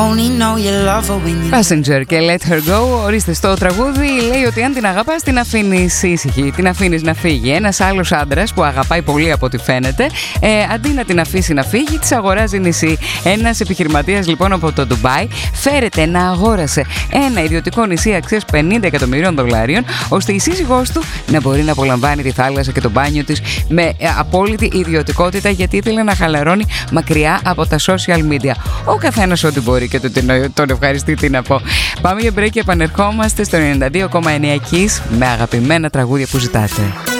only know you love her when you... Passenger και Let Her Go. Ορίστε, στο τραγούδι λέει ότι αν την αγαπάς την αφήνεις ήσυχη, την αφήνεις να φύγει. Ένας άλλος άντρας που αγαπάει πολύ από ό,τι φαίνεται, αντί να την αφήσει να φύγει, της αγοράζει νησί. Ένας επιχειρηματίας λοιπόν από το Ντουμπάι φέρεται να αγόρασε ένα ιδιωτικό νησί αξίας $50 εκατομμυρίων, ώστε η σύζυγός του να μπορεί να απολαμβάνει τη θάλασσα και το μπάνιο της με απόλυτη ιδιωτικότητα, γιατί ήθελε να χαλαρώνει μακριά από τα social media. Ο καθένας ό,τι μπορεί και τον ευχαριστεί, τι να πω. Πάμε για break και επανερχόμαστε στο 92,9 Kiss με αγαπημένα τραγούδια που ζητάτε.